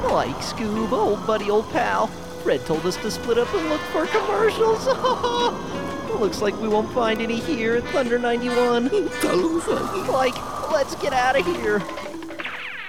Like Scoob, old buddy, old pal. Fred told us to split up and look for commercials. Looks like we won't find any here at Thunder 91. Tell him, Fergie. Like, let's get out of here.